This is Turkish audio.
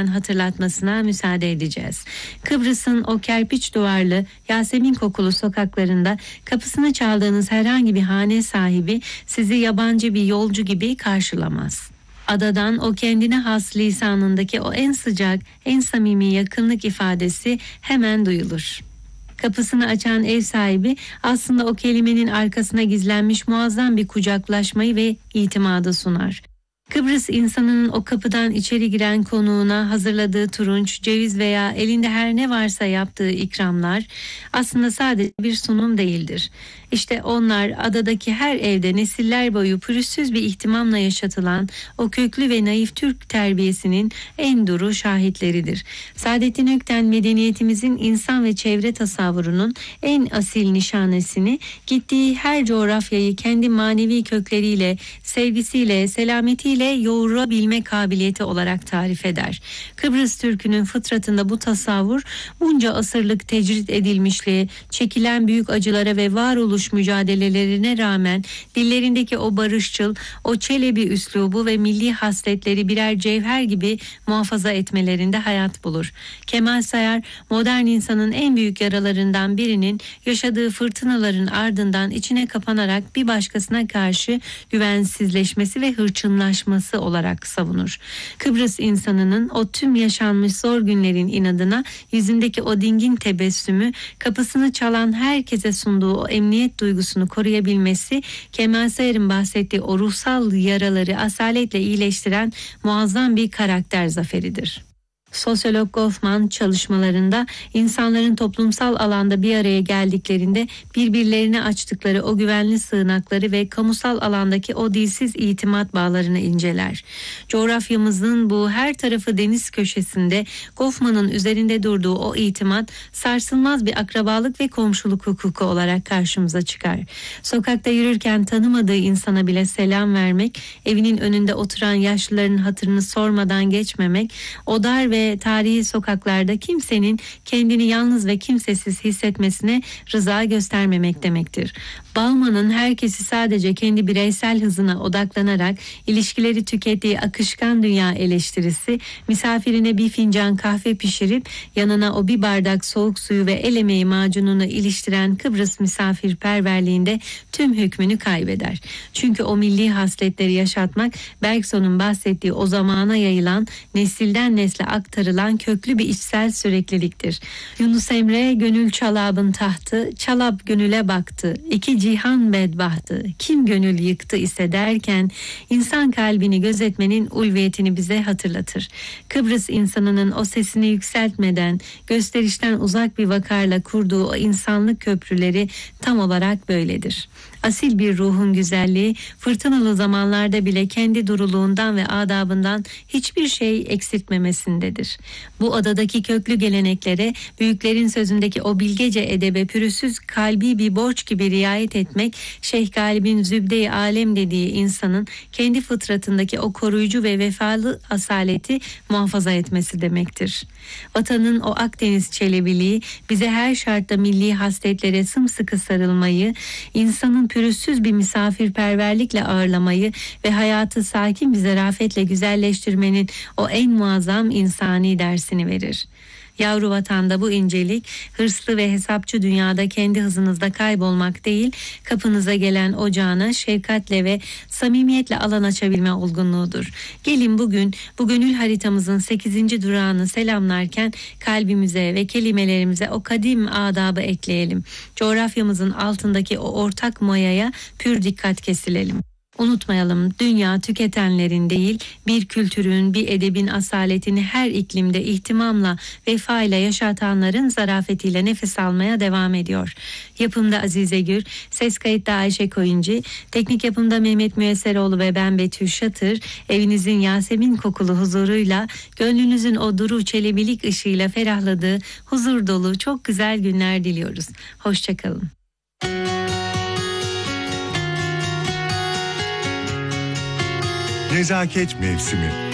yeniden hatırlatmasına müsaade edeceğiz. Kıbrıs'ın o kerpiç duvarlı, Yasemin kokulu sokaklarında kapısını çaldığınız herhangi bir hane sahibi sizi yabancı bir yolcu gibi karşılamaz. Adadan o kendine has lisanındaki o en sıcak, en samimi yakınlık ifadesi hemen duyulur. Kapısını açan ev sahibi aslında o kelimenin arkasına gizlenmiş muazzam bir kucaklaşmayı ve itimadı sunar. Kıbrıs insanının o kapıdan içeri giren konuğuna hazırladığı turunç, ceviz veya elinde her ne varsa yaptığı ikramlar aslında sadece bir sunum değildir. İşte onlar adadaki her evde nesiller boyu pürüzsüz bir ihtimamla yaşatılan o köklü ve naif Türk terbiyesinin en duru şahitleridir. Saadettin Ökten medeniyetimizin insan ve çevre tasavvurunun en asil nişanesini gittiği her coğrafyayı kendi manevi kökleriyle, sevgisiyle, selametiyle yoğurabilme kabiliyeti olarak tarif eder. Kıbrıs Türk'ünün fıtratında bu tasavvur bunca asırlık tecrit edilmişliğe, çekilen büyük acılara ve varoluş mücadelelerine rağmen dillerindeki o barışçıl, o Çelebi üslubu ve milli hasletleri birer cevher gibi muhafaza etmelerinde hayat bulur. Kemal Sayar, modern insanın en büyük yaralarından birinin yaşadığı fırtınaların ardından içine kapanarak bir başkasına karşı güvensizleşmesi ve hırçınlaşması olarak savunur. Kıbrıs insanının o tüm yaşanmış zor günlerin inadına yüzündeki o dingin tebessümü, kapısını çalan herkese sunduğu o emniyet duygusunu koruyabilmesi, Kemal Sayar'ın bahsettiği o ruhsal yaraları asaletle iyileştiren muazzam bir karakter zaferidir. Sosyolog Goffman çalışmalarında insanların toplumsal alanda bir araya geldiklerinde birbirlerine açtıkları o güvenli sığınakları ve kamusal alandaki o dilsiz itimat bağlarını inceler. Coğrafyamızın bu her tarafı deniz köşesinde Goffman'ın üzerinde durduğu o itimat sarsılmaz bir akrabalık ve komşuluk hukuku olarak karşımıza çıkar. Sokakta yürürken tanımadığı insana bile selam vermek, evinin önünde oturan yaşlıların hatırını sormadan geçmemek, o dar ve tarihi sokaklarda kimsenin kendini yalnız ve kimsesiz hissetmesine rıza göstermemek demektir. Bauman'ın herkesi sadece kendi bireysel hızına odaklanarak ilişkileri tükettiği akışkan dünya eleştirisi, misafirine bir fincan kahve pişirip yanına o bir bardak soğuk suyu ve el emeği macununu iliştiren Kıbrıs misafirperverliğinde tüm hükmünü kaybeder. Çünkü o milli hasletleri yaşatmak, Bergson'un bahsettiği o zamana yayılan, nesilden nesle aktarılan köklü bir içsel sürekliliktir. Yunus Emre, gönül çalabın tahtı, çalap gönüle baktı, iki cihan bedbahtı, kim gönül yıktı ise derken insan kalbini gözetmenin ulviyetini bize hatırlatır. Kıbrıs insanının o sesini yükseltmeden, gösterişten uzak bir vakarla kurduğu o insanlık köprüleri tam olarak böyledir. Asil bir ruhun güzelliği, fırtınalı zamanlarda bile kendi duruluğundan ve adabından hiçbir şey eksiltmemesindedir. Bu adadaki köklü geleneklere, büyüklerin sözündeki o bilgece edebe pürüzsüz kalbi bir borç gibi riayet etmek, Şeyh Galip'in zübde-i alem dediği insanın kendi fıtratındaki o koruyucu ve vefalı asaleti muhafaza etmesi demektir. Vatanın o Akdeniz çelebiliği bize her şartta milli hasletlere sımsıkı sarılmayı, insanın pürüzsüz bir misafirperverlikle ağırlamayı ve hayatı sakin bir zarafetle güzelleştirmenin o en muazzam insani dersini verir. Yavru vatanda bu incelik, hırslı ve hesapçı dünyada kendi hızınızda kaybolmak değil, kapınıza gelen ocağına şefkatle ve samimiyetle alan açabilme olgunluğudur. Gelin bugün bu gönül haritamızın 8. durağını selamlarken kalbimize ve kelimelerimize o kadim adabı ekleyelim. Coğrafyamızın altındaki o ortak mayaya pür dikkat kesilelim. Unutmayalım, dünya tüketenlerin değil, bir kültürün, bir edebin asaletini her iklimde ihtimamla, vefayla yaşatanların zarafetiyle nefes almaya devam ediyor. Yapımda Azize Gür, ses kayıtta Ayşe Koyuncu, teknik yapımda Mehmet Müyesseroğlu ve ben Betül Şatır, evinizin Yasemin kokulu huzuruyla, gönlünüzün o duru çelebilik ışığıyla ferahladığı, huzur dolu çok güzel günler diliyoruz. Hoşçakalın. Nezaket mevsimi.